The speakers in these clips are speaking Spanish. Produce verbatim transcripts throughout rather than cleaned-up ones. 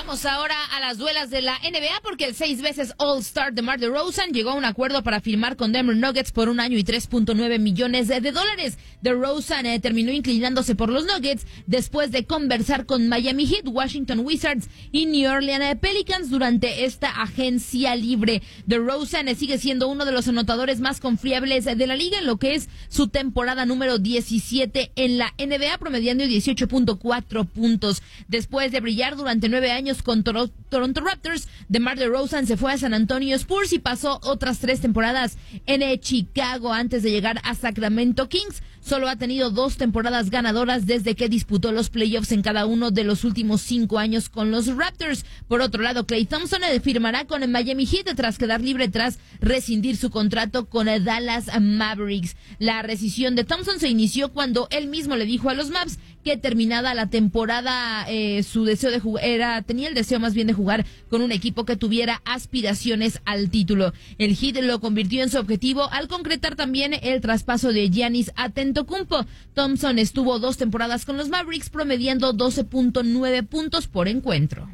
Vamos ahora a las duelas de la N B A porque el seis veces All-Star DeMar DeRozan llegó a un acuerdo para firmar con Denver Nuggets por un año y tres punto nueve millones de dólares. DeRozan eh, terminó inclinándose por los Nuggets después de conversar con Miami Heat, Washington Wizards y New Orleans Pelicans durante esta agencia libre. DeRozan eh, sigue siendo uno de los anotadores más confiables de la liga en lo que es su temporada número diecisiete en la N B A, promediando dieciocho punto cuatro puntos. Después de brillar durante nueve años con Toro- Toronto Raptors, DeMar DeRozan se fue a San Antonio Spurs y pasó otras tres temporadas en eh, Chicago antes de llegar a Sacramento Kings. Solo ha tenido dos temporadas ganadoras desde que disputó los playoffs en cada uno de los últimos cinco años con los Raptors. Por otro lado, Klay Thompson eh, firmará con el Miami Heat tras quedar libre tras rescindir su contrato con el Dallas Mavericks. La rescisión de Thompson se inició cuando él mismo le dijo a los Mavs que terminada la temporada eh, su deseo de jugar era tenía el deseo más bien de jugar con un equipo que tuviera aspiraciones al título. El Heat lo convirtió en su objetivo al concretar también el traspaso de Giannis Antetokounmpo. Thompson estuvo dos temporadas con los Mavericks promediando doce punto nueve puntos por encuentro.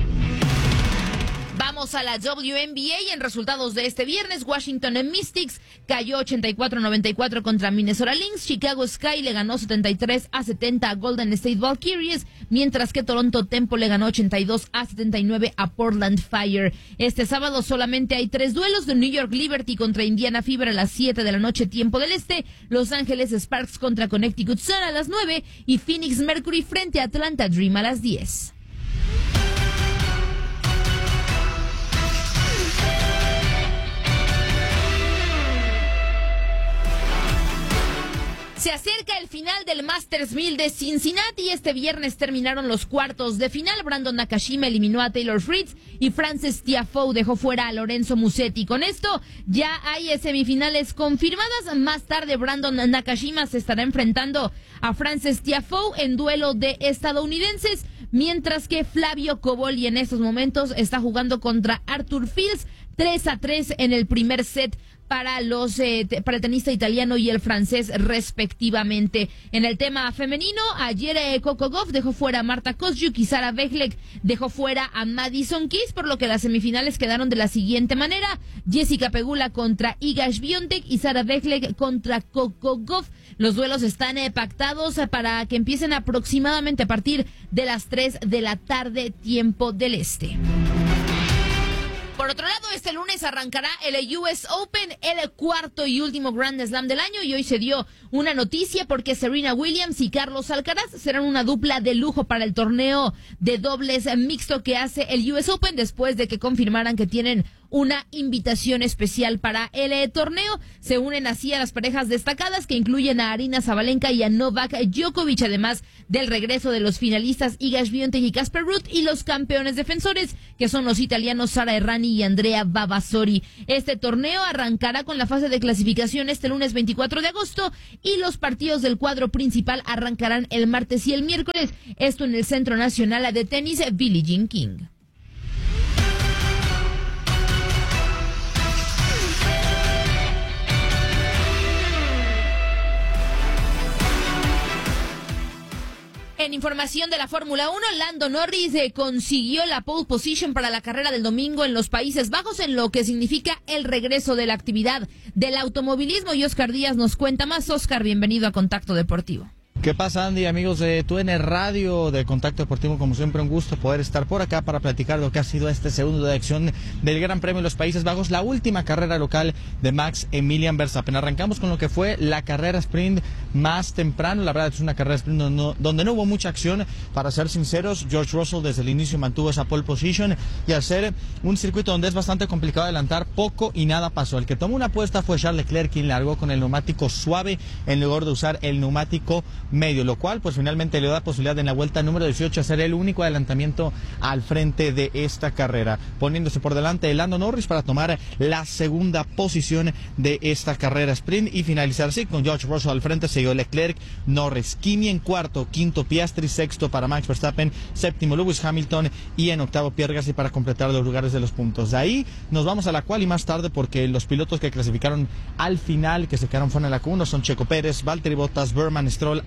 Vamos a la W N B A y en resultados de este viernes, Washington Mystics cayó ochenta y cuatro a noventa y cuatro contra Minnesota Lynx, Chicago Sky le ganó setenta y tres a setenta a Golden State Valkyries, mientras que Toronto Tempo le ganó ochenta y dos a setenta y nueve a Portland Fire. Este sábado solamente hay tres duelos: de New York Liberty contra Indiana Fever a las siete de la noche tiempo del este, Los Ángeles Sparks contra Connecticut Sun a las nueve y Phoenix Mercury frente a Atlanta Dream a las diez. Se acerca el final del Masters mil de Cincinnati. Este viernes terminaron los cuartos de final. Brandon Nakashima eliminó a Taylor Fritz y Frances Tiafoe dejó fuera a Lorenzo Musetti. Con esto ya hay semifinales confirmadas. Más tarde Brandon Nakashima se estará enfrentando a Frances Tiafoe en duelo de estadounidenses, mientras que Flavio Cobolli en estos momentos está jugando contra Arthur Fils. tres a tres en el primer set para los eh, te, para el tenista italiano y el francés respectivamente. En el tema femenino, ayer eh, Coco Gauff dejó fuera a Marta Kostyuk y Sara Veglek dejó fuera a Madison Keys, por lo que las semifinales quedaron de la siguiente manera: Jessica Pegula contra Iga Świątek y Sara Veglek contra Coco Gauff. Los duelos están eh, pactados eh, para que empiecen aproximadamente a partir de las tres de la tarde tiempo del este. Por otro lado, este lunes arrancará el U S Open, el cuarto y último Grand Slam del año, y hoy se dio una noticia porque Serena Williams y Carlos Alcaraz serán una dupla de lujo para el torneo de dobles mixto que hace el U S Open después de que confirmaran que tienen una invitación especial para el eh, torneo. Se unen así a las parejas destacadas que incluyen a Aryna Sabalenka y a Novak Djokovic, además del regreso de los finalistas Iga Świątek y Casper Ruud y los campeones defensores que son los italianos Sara Errani y Andrea Vavasori. Este torneo arrancará con la fase de clasificación este lunes veinticuatro de agosto y los partidos del cuadro principal arrancarán el martes y el miércoles, esto en el Centro Nacional de Tenis Billie Jean King. En información de la Fórmula uno, Lando Norris eh, consiguió la pole position para la carrera del domingo en los Países Bajos, en lo que significa el regreso de la actividad del automovilismo. Y Oscar Díaz nos cuenta más. Oscar, bienvenido a Contacto Deportivo. ¿Qué pasa, Andy? Amigos de T U N Radio de Contacto Deportivo, como siempre un gusto poder estar por acá para platicar de lo que ha sido este segundo de acción del Gran Premio de los Países Bajos, la última carrera local de Max Emilian Verstappen. Arrancamos con lo que fue la carrera sprint más temprano. La verdad es una carrera sprint donde no, donde no hubo mucha acción, para ser sinceros. George Russell desde el inicio mantuvo esa pole position y al ser un circuito donde es bastante complicado adelantar, poco y nada pasó. El que tomó una apuesta fue Charles Leclerc, quien largó con el neumático suave en lugar de usar el neumático medio, lo cual pues finalmente le da posibilidad en la vuelta número dieciocho a ser el único adelantamiento al frente de esta carrera, poniéndose por delante de Lando Norris para tomar la segunda posición de esta carrera sprint y finalizar así con George Russell al frente, seguido Leclerc, Norris, Kimi en cuarto, quinto Piastri, sexto para Max Verstappen, séptimo Lewis Hamilton y en octavo Pierre Gasly para completar los lugares de los puntos. De ahí nos vamos a la quali más tarde, porque los pilotos que clasificaron al final, que se quedaron fuera en la Q uno, son Checo Pérez, Valtteri Bottas, Berman, Stroll,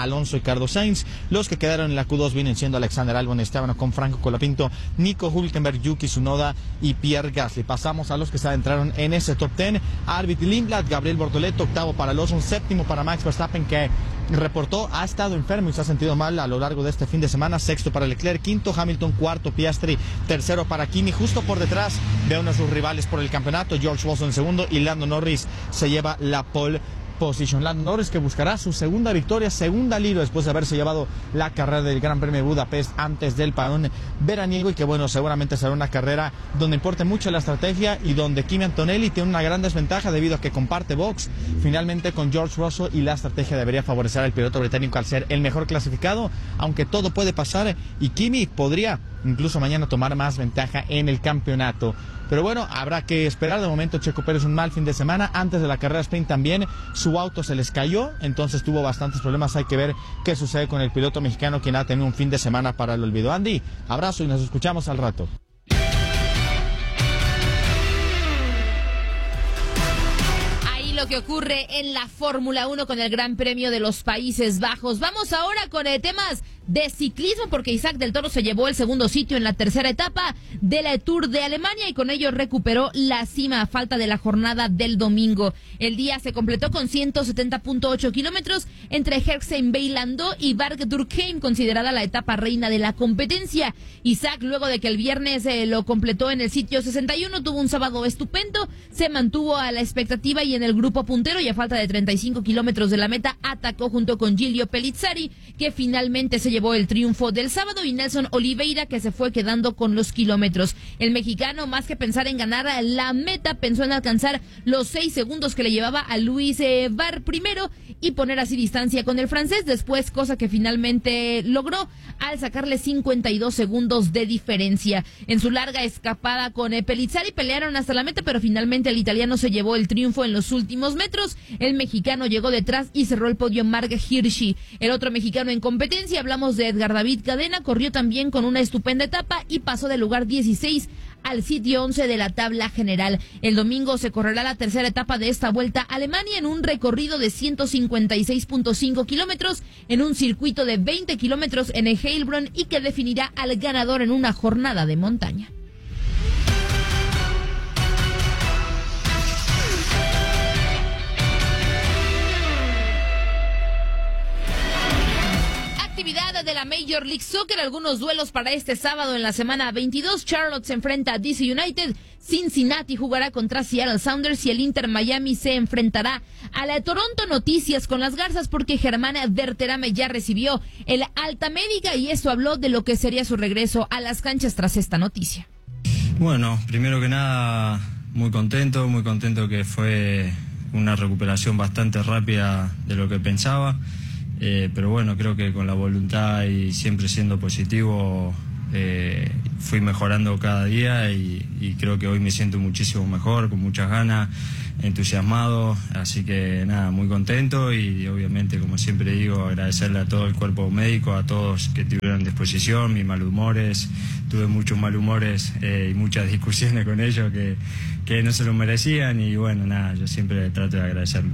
Alonso y Carlos Sainz. Los que quedaron en la Q dos vienen siendo Alexander Albon, Esteban Ocon, Franco Colapinto, Nico Hülkenberg, Yuki Tsunoda y Pierre Gasly. Pasamos a los que se adentraron en ese top diez. Arvid Lindblad, Gabriel Bortoleto, octavo para Lawson, séptimo para Max Verstappen, que reportó ha estado enfermo y se ha sentido mal a lo largo de este fin de semana. Sexto para Leclerc, quinto Hamilton, cuarto Piastri, tercero para Kimi. Justo por detrás de uno de sus rivales por el campeonato, George Russell en segundo, y Lando Norris se lleva la pole position. Lando Norris, que buscará su segunda victoria, segunda libro después de haberse llevado la carrera del Gran Premio de Budapest antes del parón veraniego, y que bueno, seguramente será una carrera donde importe mucho la estrategia y donde Kimi Antonelli tiene una gran desventaja debido a que comparte box finalmente con George Russell, y la estrategia debería favorecer al piloto británico al ser el mejor clasificado, aunque todo puede pasar y Kimi podría incluso mañana tomar más ventaja en el campeonato. Pero bueno, habrá que esperar. De momento Checo Pérez un mal fin de semana. Antes de la carrera sprint también su auto se les cayó, entonces tuvo bastantes problemas. Hay que ver qué sucede con el piloto mexicano, quien ha tenido un fin de semana para el olvido. Andy, abrazo y nos escuchamos al rato. Lo que ocurre en la Fórmula uno con el Gran Premio de los Países Bajos. Vamos ahora con eh, temas de ciclismo, porque Isaac del Toro se llevó el segundo sitio en la tercera etapa de la Tour de Alemania y con ello recuperó la cima a falta de la jornada del domingo. El día se completó con ciento setenta punto ocho kilómetros entre Herxheim-Beilando y Berg-Durkheim, considerada la etapa reina de la competencia. Isaac, luego de que el viernes eh, lo completó en el sitio sesenta y uno, tuvo un sábado estupendo, se mantuvo a la expectativa y en el grupo puntero, y a falta de treinta y cinco kilómetros de la meta atacó junto con Giulio Pellizzari, que finalmente se llevó el triunfo del sábado, y Nelson Oliveira, que se fue quedando con los kilómetros. El mexicano, más que pensar en ganar la meta, pensó en alcanzar los seis segundos que le llevaba a Luis eh, Barr primero y poner así distancia con el francés después, cosa que finalmente logró al sacarle cincuenta y dos segundos de diferencia. En su larga escapada con eh, Pellizzari pelearon hasta la meta, pero finalmente el italiano se llevó el triunfo en los últimos metros. El mexicano llegó detrás y cerró el podio Marc Hirschi. El otro mexicano en competencia, hablamos de Edgar David Cadena, corrió también con una estupenda etapa y pasó del lugar dieciséis al sitio once de la tabla general. El domingo se correrá la tercera etapa de esta Vuelta a Alemania en un recorrido de ciento cincuenta y seis punto cinco kilómetros en un circuito de veinte kilómetros en el Heilbronn, y que definirá al ganador en una jornada de montaña. De la Major League Soccer, algunos duelos para este sábado en la semana veintidós. Charlotte se enfrenta a D C United, Cincinnati jugará contra Seattle Sounders y el Inter Miami se enfrentará a la Toronto. Noticias con las Garzas, porque Germán Berterame ya recibió el alta médica y esto habló de lo que sería su regreso a las canchas tras esta noticia. Bueno, primero que nada, muy contento, muy contento que fue una recuperación bastante rápida de lo que pensaba. Eh, pero bueno, creo que con la voluntad y siempre siendo positivo eh, fui mejorando cada día y, y creo que hoy me siento muchísimo mejor, con muchas ganas, entusiasmado, así que nada, muy contento y obviamente, como siempre digo, agradecerle a todo el cuerpo médico, a todos que tuvieron disposición, mis malhumores, tuve muchos malhumores eh, y muchas discusiones con ellos que, que no se lo merecían y bueno, nada, yo siempre trato de agradecerlo.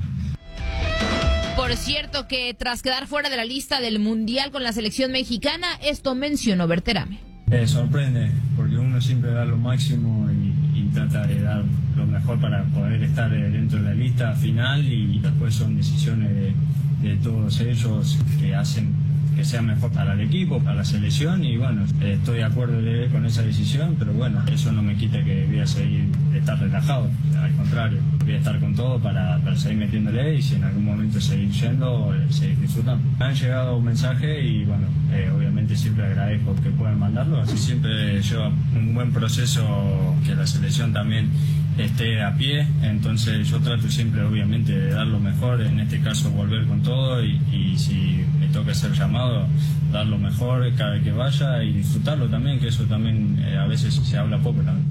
Por cierto que tras quedar fuera de la lista del Mundial con la selección mexicana, esto mencionó Berterame. Eh, sorprende, porque uno siempre da lo máximo y, y trata de dar lo mejor para poder estar dentro de la lista final y después son decisiones de, de todos ellos que hacen que sea mejor para el equipo, para la selección y bueno, eh, estoy de acuerdo con esa decisión, pero bueno, eso no me quita que voy a seguir, estar relajado, al contrario, voy a estar con todo para, para seguir metiéndole y si en algún momento seguir yendo, eh, seguir disfrutando. Me han llegado un mensaje y bueno, eh, obviamente siempre agradezco que puedan mandarlo, así siempre lleva un buen proceso que la selección también esté a pie, entonces yo trato siempre obviamente de dar lo mejor, en este caso volver con todo y, y si me toca ser llamado, dar lo mejor cada vez que vaya y disfrutarlo también, que eso también eh, a veces se habla poco también.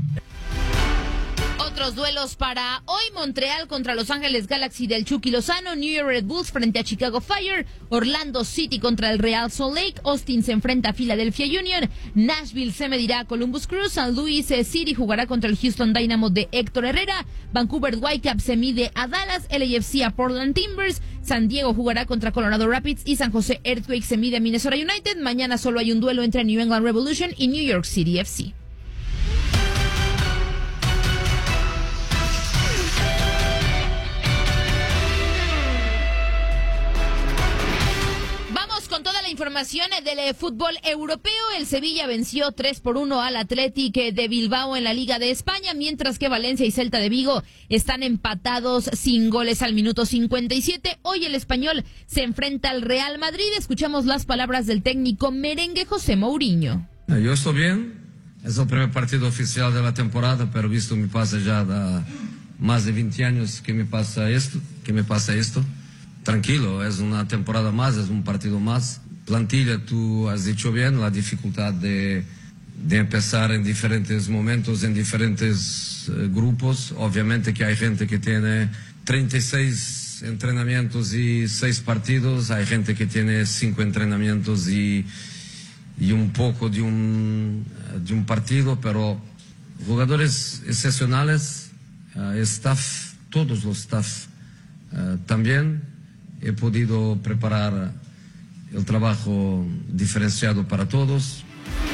Otros duelos para hoy: Montreal contra Los Ángeles Galaxy del Chucky Lozano, New York Red Bulls frente a Chicago Fire, Orlando City contra el Real Salt Lake, Austin se enfrenta a Philadelphia Union, Nashville se medirá a Columbus Crew, San Luis City jugará contra el Houston Dynamo de Héctor Herrera, Vancouver Whitecaps se mide a Dallas, L A F C a Portland Timbers, San Diego jugará contra Colorado Rapids y San José Earthquakes se mide a Minnesota United. Mañana solo hay un duelo entre New England Revolution y New York City F C. Con toda la información del fútbol europeo, el Sevilla venció tres por uno al Athletic de Bilbao en la Liga de España, mientras que Valencia y Celta de Vigo están empatados sin goles al minuto cincuenta y siete. Hoy el Español se enfrenta al Real Madrid. Escuchamos las palabras del técnico merengue José Mourinho. Yo estoy bien, es el primer partido oficial de la temporada, pero visto me pasa ya de más de veinte años que me pasa esto, que me pasa esto. Tranquilo, es una temporada más, es un partido más. Plantilla, tú has dicho bien, la dificultad de, de empezar en diferentes momentos, en diferentes eh, grupos. Obviamente que hay gente que tiene treinta y seis entrenamientos y seis partidos, hay gente que tiene cinco entrenamientos y, y un poco de un, de un partido, pero jugadores excepcionales, uh, staff, todos los staff uh, también. He podido preparar el trabajo diferenciado para todos.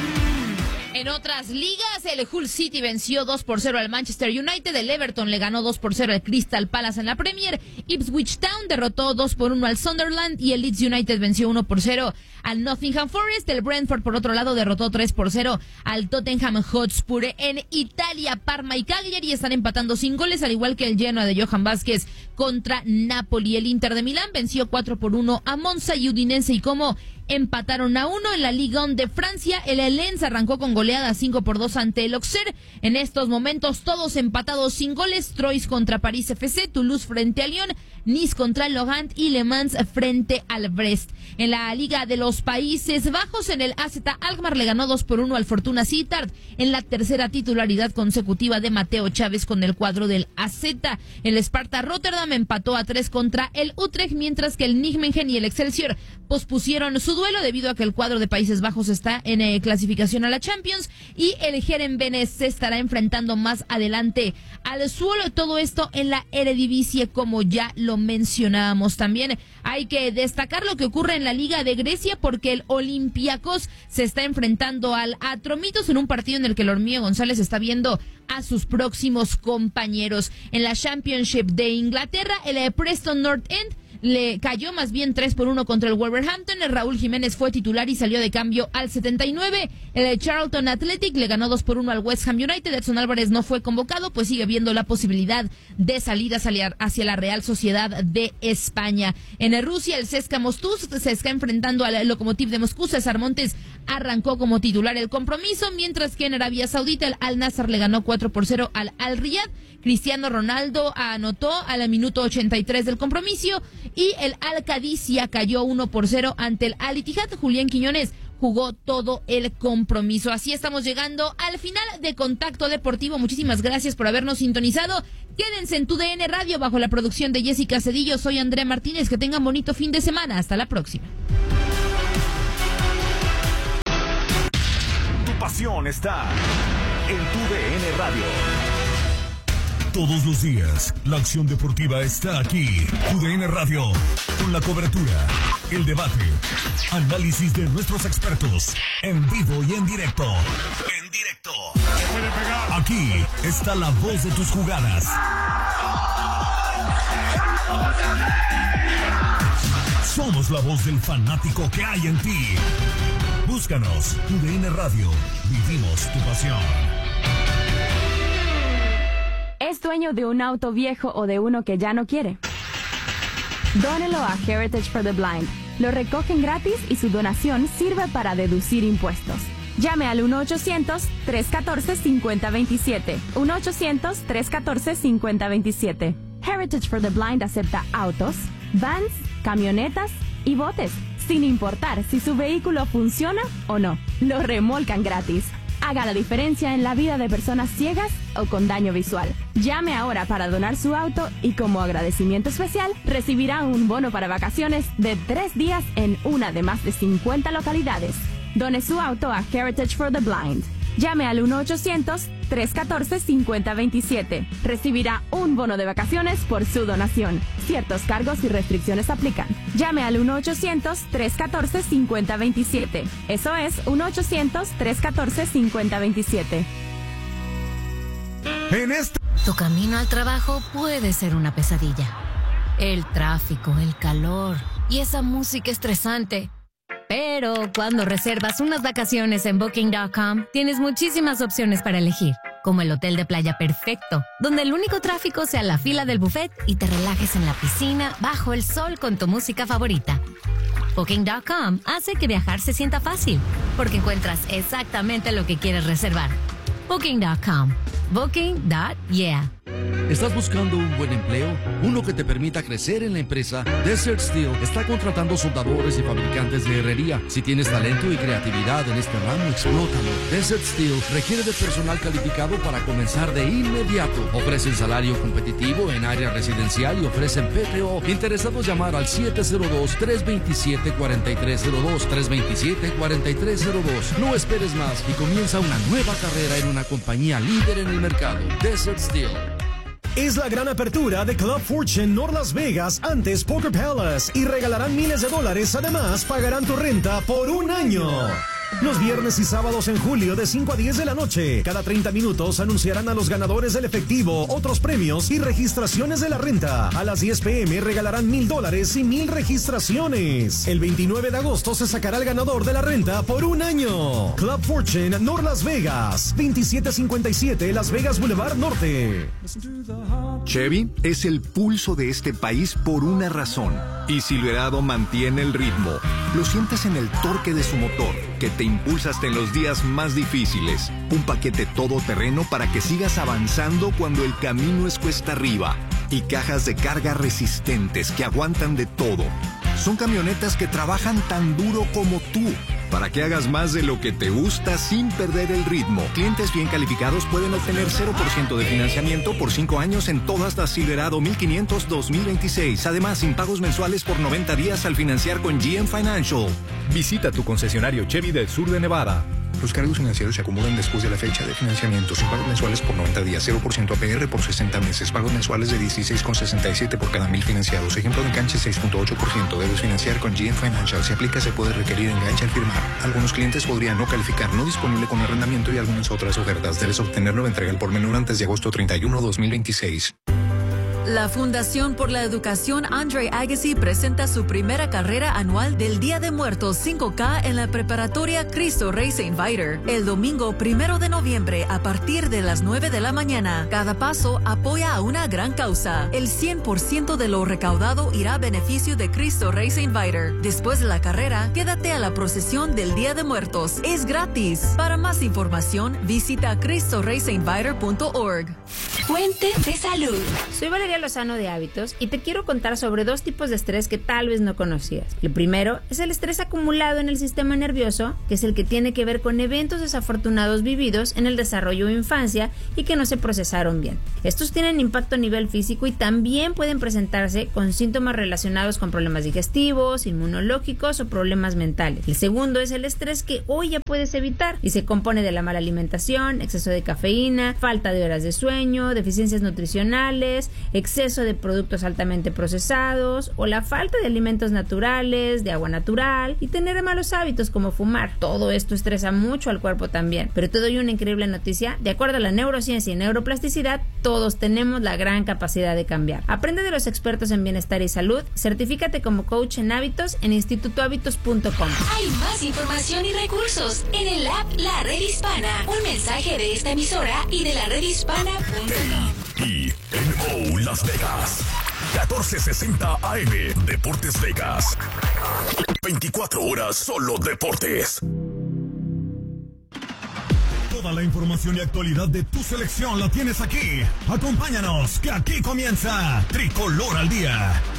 En otras ligas, el Hull City venció dos por cero al Manchester United, el Everton le ganó dos por cero al Crystal Palace en la Premier, Ipswich Town derrotó dos por uno al Sunderland y el Leeds United venció uno por cero al Nottingham Forest. El Brentford, por otro lado, derrotó tres por cero al Tottenham Hotspur. En Italia, Parma y Cagliari están empatando sin goles, al igual que el Genoa de Johan Vázquez contra Napoli. El Inter de Milán venció cuatro por uno a Monza y Udinese y Como empataron a uno. En la Ligue uno de Francia, el Lens arrancó con goleada cinco por dos ante el Auxerre. En estos momentos todos empatados sin goles. Troyes contra París F C, Toulouse frente a Lyon, Nice contra el Lorient y Le Mans frente al Brest. En la Liga de los Países Bajos, en el A Z Alkmaar le ganó dos por uno al Fortuna Sittard, en la tercera titularidad consecutiva de Mateo Chávez con el cuadro del A Z. El Sparta Rotterdam empató a tres contra el Utrecht, mientras que el Nijmegen y el Excelsior pospusieron su duelo debido a que el cuadro de Países Bajos está en eh, clasificación a la Champions y el Herenveen se estará enfrentando más adelante al suelo. Todo esto en la Eredivisie, como ya lo mencionábamos. También hay que destacar lo que ocurre en la Liga de Grecia, porque el Olympiacos se está enfrentando al Atromitos en un partido en el que el Hormiga González está viendo a sus próximos compañeros. En la Championship de Inglaterra, el Preston North End le cayó más bien tres por uno contra el Wolverhampton. El Raúl Jiménez fue titular y salió de cambio al setenta y nueve. El Charlton Athletic le ganó dos por uno al West Ham United. Edson Álvarez no fue convocado, pues sigue viendo la posibilidad de salir hacia la Real Sociedad de España. En Rusia, el C S K A Moscú se está enfrentando al Lokomotiv de Moscú. César Montes arrancó como titular el compromiso, mientras que en Arabia Saudita el Al Nassr le ganó cuatro por cero al Al Riyad. Cristiano Ronaldo anotó al minuto ochenta y tres del compromiso y el Al Qadisiyah cayó uno por cero ante el Al Ittihad. Julián Quiñones jugó todo el compromiso. Así estamos llegando al final de Contacto Deportivo. Muchísimas gracias por habernos sintonizado. Quédense en Tu D N Radio bajo la producción de Jessica Cedillo. Soy Andrea Martínez. Que tengan bonito fin de semana. Hasta la próxima. Tu pasión está en Tu D N Radio. Todos los días, la acción deportiva está aquí. Tu D N Radio, con la cobertura, el debate, análisis de nuestros expertos, en vivo y en directo. En directo. Aquí está la voz de tus jugadas. Somos la voz del fanático que hay en ti. Búscanos, Tu D N Radio. Vivimos tu pasión. ¿Es dueño de un auto viejo o de uno que ya no quiere? Dónelo a Heritage for the Blind. Lo recogen gratis y su donación sirve para deducir impuestos. Llame al uno ochocientos, tres uno cuatro, cinco cero dos siete. uno ochocientos, tres uno cuatro, cinco cero dos siete. Heritage for the Blind acepta autos, vans, camionetas y botes, sin importar si su vehículo funciona o no. Lo remolcan gratis. Haga la diferencia en la vida de personas ciegas o con daño visual. Llame ahora para donar su auto y como agradecimiento especial recibirá un bono para vacaciones de tres días en una de más de cincuenta localidades. Done su auto a Heritage for the Blind. Llame al uno ochocientos, tres catorce, cincuenta veintisiete. Recibirá un bono de vacaciones por su donación. Ciertos cargos y restricciones aplican. Llame al uno ochocientos, tres catorce, cincuenta veintisiete. Eso es uno ochocientos, tres catorce, cincuenta veintisiete. En este... Tu camino al trabajo puede ser una pesadilla. El tráfico, el calor y esa música estresante. Pero cuando reservas unas vacaciones en Booking punto com, tienes muchísimas opciones para elegir, como el hotel de playa perfecto, donde el único tráfico sea la fila del buffet y te relajes en la piscina bajo el sol con tu música favorita. Booking punto com hace que viajar se sienta fácil, porque encuentras exactamente lo que quieres reservar. Booking punto com. Booking punto yeah. ¿Estás buscando un buen empleo? Uno que te permita crecer en la empresa. Desert Steel está contratando soldadores y fabricantes de herrería. Si tienes talento y creatividad en este ramo, explótalo. Desert Steel requiere de personal calificado para comenzar de inmediato. Ofrecen salario competitivo en área residencial y ofrecen P T O. Interesados, llamar al siete cero dos, tres dos siete, cuatro tres cero dos, tres dos siete, cuatro tres cero dos. No esperes más y comienza una nueva carrera en una compañía líder en el mercado. Desert Steel. Es la gran apertura de Club Fortune North Las Vegas, antes Poker Palace, y regalarán miles de dólares. Además, pagarán tu renta por un año. Los viernes y sábados en julio de cinco a diez de la noche. Cada treinta minutos anunciarán a los ganadores del efectivo, otros premios y registraciones de la renta. A las diez pm regalarán mil dólares y mil registraciones. El veintinueve de agosto se sacará el ganador de la renta por un año. Club Fortune North Las Vegas, veintisiete cincuenta y siete Las Vegas Boulevard Norte. Chevy es el pulso de este país por una razón. Y Silverado mantiene el ritmo. Lo sientes en el torque de su motor, que te impulsa hasta en los días más difíciles. Un paquete todoterreno para que sigas avanzando cuando el camino es cuesta arriba. Y cajas de carga resistentes que aguantan de todo. Son camionetas que trabajan tan duro como tú, para que hagas más de lo que te gusta sin perder el ritmo. Clientes bien calificados pueden obtener cero por ciento de financiamiento por cinco años en todas las Silverado mil quinientos dos mil veintiséis. Además, sin pagos mensuales por noventa días al financiar con G M Financial. Visita tu concesionario Chevy del sur de Nevada. Los cargos financieros se acumulan después de la fecha de financiamiento, sin pagos mensuales por noventa días, cero por ciento A P R por sesenta meses, pagos mensuales de dieciséis con sesenta y siete por cada mil financiados. Ejemplo de enganche seis punto ocho por ciento. Debes financiar con G M Financial. Si aplica, se puede requerir enganche al firmar. Algunos clientes podrían no calificar. No disponible con arrendamiento y algunas otras ofertas. Debes obtener nueva entrega al por menor antes de agosto treinta y uno, dos mil veintiséis. La Fundación por la Educación Andre Agassi presenta su primera carrera anual del Día de Muertos cinco K en la preparatoria Cristo Rey Saint Viator. El domingo primero de noviembre a partir de las nueve de la mañana. Cada paso apoya a una gran causa. El cien por ciento de lo recaudado irá a beneficio de Cristo Rey Saint Viator. Después de la carrera, quédate a la procesión del Día de Muertos. Es gratis. Para más información, visita cristo rey saint viator punto org. Fuente de salud. Soy Valeria Lozano de Hábitos y te quiero contar sobre dos tipos de estrés que tal vez no conocías. El primero es el estrés acumulado en el sistema nervioso, que es el que tiene que ver con eventos desafortunados vividos en el desarrollo o infancia y que no se procesaron bien. Estos tienen impacto a nivel físico y también pueden presentarse con síntomas relacionados con problemas digestivos, inmunológicos o problemas mentales. El segundo es el estrés que hoy ya puedes evitar y se compone de la mala alimentación, exceso de cafeína, falta de horas de sueño, deficiencias nutricionales, exceso de productos altamente procesados o la falta de alimentos naturales, de agua natural y tener malos hábitos como fumar. Todo esto estresa mucho al cuerpo también. Pero te doy una increíble noticia. De acuerdo a la neurociencia y neuroplasticidad, todos tenemos la gran capacidad de cambiar. Aprende de los expertos en bienestar y salud. Certifícate como coach en hábitos en instituto hábitos punto com. Hay más información y recursos en el app La Red Hispana. Un mensaje de esta emisora y de la red hispana punto com. Y N O Las Vegas, catorce sesenta A M, Deportes Vegas. veinticuatro horas solo deportes. Toda la información y actualidad de tu selección la tienes aquí. Acompáñanos, que aquí comienza Tricolor al Día.